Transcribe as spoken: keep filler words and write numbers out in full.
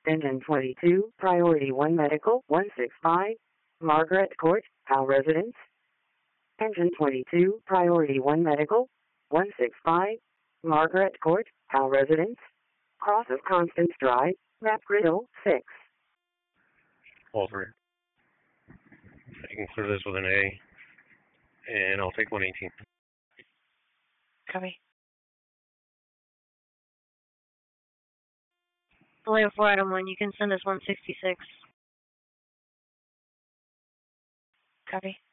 Engine twenty-two, Priority one Medical, one six five, Margaret Court, Howe Residence. Engine twenty-two, Priority one Medical, one six five, Margaret Court, Howe Residence. Cross of Constance Drive, Map Griddle, six. Over. I can clear this with an A, and I'll take one eighteen. Copy. Delay four item one, you can send us one sixty-six. Copy.